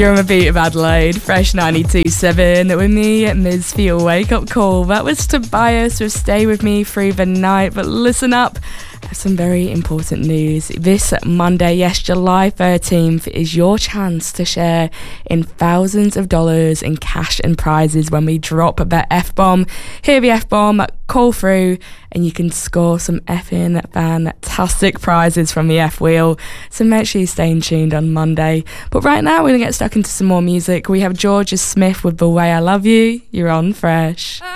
You're on a beat of Adelaide, Fresh 92.7 with me, Ms. for your wake-up call. That was Tobias with Stay With Me Through the Night, but listen up, I have some very important news. This Monday, yes, July 13th, is your chance to share in thousands of dollars in cash and prizes when we drop the F-bomb. Hear the F-bomb, call through, and you can score some effing fantastic prizes from the F-wheel. So make sure you stay tuned on Monday. But right now, we're going to get stuck into some more music. We have Georgia Smith with The Way I Love You. You're on Fresh.